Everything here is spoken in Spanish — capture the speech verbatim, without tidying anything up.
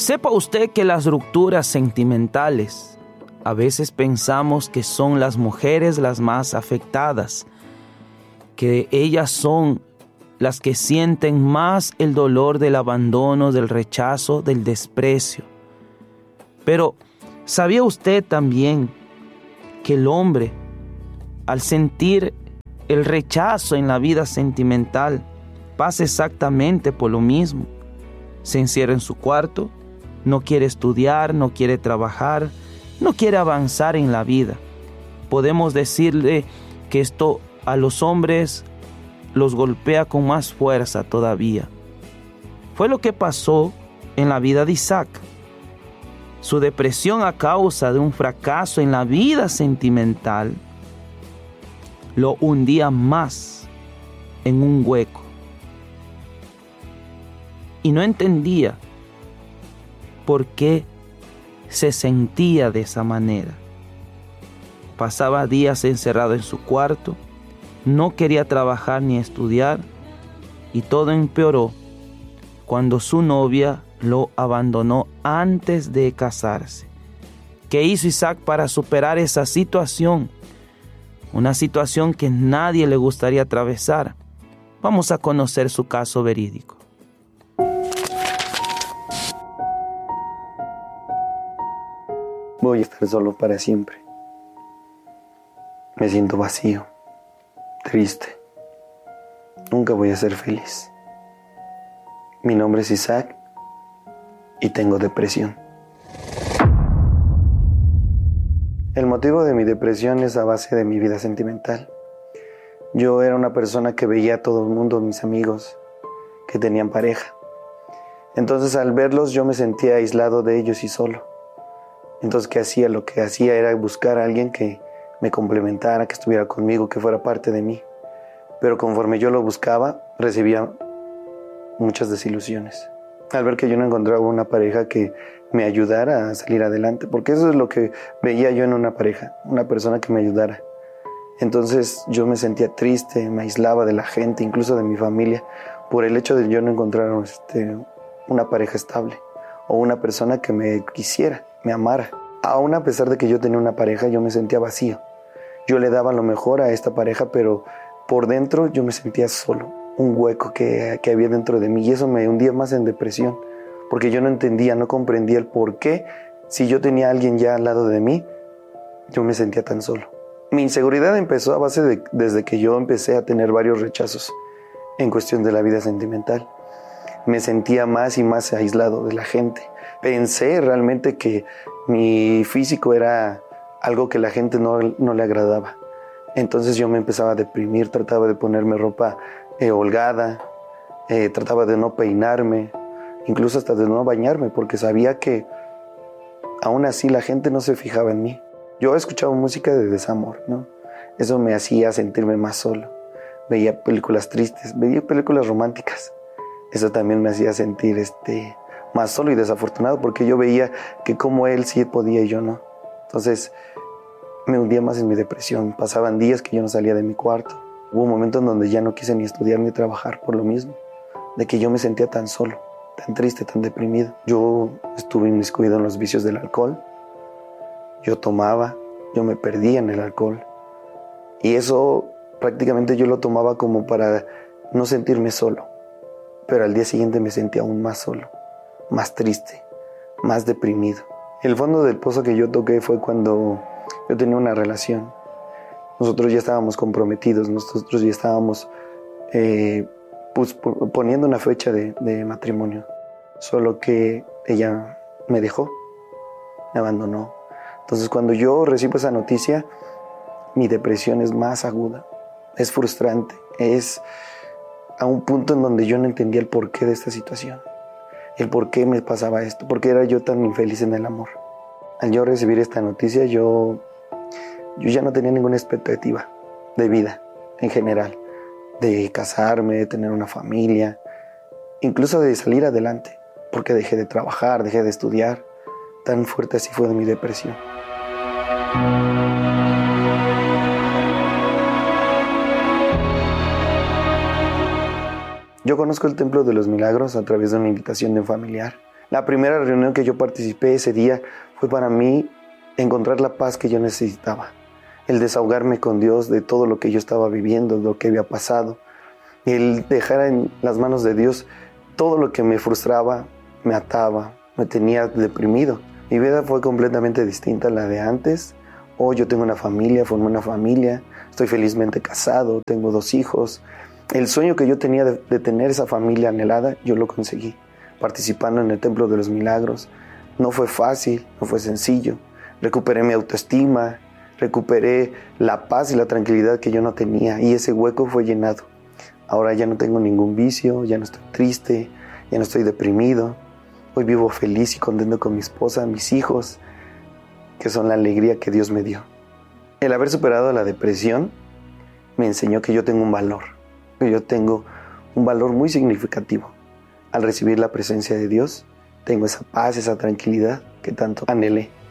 Sepa usted que las rupturas sentimentales, a veces pensamos que son las mujeres las más afectadas, que ellas son las que sienten más el dolor del abandono, del rechazo, del desprecio. Pero, ¿sabía usted también que el hombre, al sentir el rechazo en la vida sentimental, pasa exactamente por lo mismo? Se encierra en su cuarto, no quiere estudiar, no quiere trabajar, no quiere avanzar en la vida. Podemos decirle que esto a los hombres los golpea con más fuerza todavía. Fue lo que pasó en la vida de Isaac. Su depresión a causa de un fracaso en la vida sentimental lo hundía más en un hueco. Y no entendía por qué se sentía de esa manera. Pasaba días encerrado en su cuarto, no quería trabajar ni estudiar, y todo empeoró cuando su novia lo abandonó antes de casarse. ¿Qué hizo Isaac para superar esa situación? Una situación que nadie le gustaría atravesar. Vamos a conocer su caso verídico. Voy a estar solo para siempre. Me siento vacío, triste. Nunca voy a ser feliz. Mi nombre es Isaac y tengo depresión. El motivo de mi depresión es a base de mi vida sentimental. Yo era una persona que veía a todo el mundo, mis amigos, que tenían pareja. Entonces, al verlos, yo me sentía aislado de ellos y solo. Entonces, ¿qué hacía? Lo que hacía era buscar a alguien que me complementara, que estuviera conmigo, que fuera parte de mí. Pero conforme yo lo buscaba, recibía muchas desilusiones. Al ver que yo no encontraba una pareja que me ayudara a salir adelante, porque eso es lo que veía yo en una pareja, una persona que me ayudara. Entonces yo me sentía triste, me aislaba de la gente, incluso de mi familia, por el hecho de yo no encontrar este, una pareja estable o una persona que me quisiera, me amara. Aún a pesar de que yo tenía una pareja, yo me sentía vacío. Yo le daba lo mejor a esta pareja, pero por dentro yo me sentía solo, un hueco que, que había dentro de mí, y eso me hundía más en depresión, porque yo no entendía, no comprendía el por qué, si yo tenía a alguien ya al lado de mí, yo me sentía tan solo. Mi inseguridad empezó a base de, desde que yo empecé a tener varios rechazos en cuestión de la vida sentimental. Me sentía más y más aislado de la gente. Pensé realmente que mi físico era algo que la gente no, no le agradaba. Entonces yo me empezaba a deprimir, trataba de ponerme ropa eh, holgada, eh, trataba de no peinarme, incluso hasta de no bañarme, porque sabía que aún así la gente no se fijaba en mí. Yo escuchaba música de desamor, ¿no? Eso me hacía sentirme más solo. Veía películas tristes, veía películas románticas. Eso también me hacía sentir este, más solo y desafortunado, porque yo veía que como él sí podía y yo no. Entonces me hundía más en mi depresión. Pasaban días que yo no salía de mi cuarto. Hubo momentos en donde ya no quise ni estudiar ni trabajar por lo mismo, de que yo me sentía tan solo, tan triste, tan deprimido. Yo estuve inmiscuido en los vicios del alcohol. Yo tomaba, yo me perdía en el alcohol. Y eso prácticamente yo lo tomaba como para no sentirme solo. Pero al día siguiente me sentía aún más solo, más triste, más deprimido. El fondo del pozo que yo toqué fue cuando yo tenía una relación. Nosotros ya estábamos comprometidos, nosotros ya estábamos eh, pues, poniendo una fecha de, de matrimonio. Solo que ella me dejó, me abandonó. Entonces cuando yo recibo esa noticia, mi depresión es más aguda, es frustrante, es a un punto en donde yo no entendía el porqué de esta situación, el por qué me pasaba esto, por qué era yo tan infeliz en el amor. Al yo recibir esta noticia, yo, yo ya no tenía ninguna expectativa de vida en general, de casarme, de tener una familia, incluso de salir adelante, porque dejé de trabajar, dejé de estudiar. Tan fuerte así fue de mi depresión. Yo conozco el Templo de los Milagros a través de una invitación de un familiar. La primera reunión que yo participé ese día fue para mí encontrar la paz que yo necesitaba, el desahogarme con Dios de todo lo que yo estaba viviendo, de lo que había pasado, el dejar en las manos de Dios todo lo que me frustraba, me ataba, me tenía deprimido. Mi vida fue completamente distinta a la de antes. Hoy yo tengo una familia, formé una familia, estoy felizmente casado, tengo dos hijos. El sueño que yo tenía de, de tener esa familia anhelada, yo lo conseguí, participando en el Templo de los Milagros. No fue fácil, no fue sencillo. Recuperé mi autoestima, recuperé la paz y la tranquilidad que yo no tenía, y ese hueco fue llenado. Ahora ya no tengo ningún vicio, ya no estoy triste, ya no estoy deprimido. Hoy vivo feliz y contento con mi esposa, mis hijos, que son la alegría que Dios me dio. El haber superado la depresión me enseñó que yo tengo un valor, que yo tengo un valor muy significativo. Al recibir la presencia de Dios, tengo esa paz, esa tranquilidad que tanto anhelé.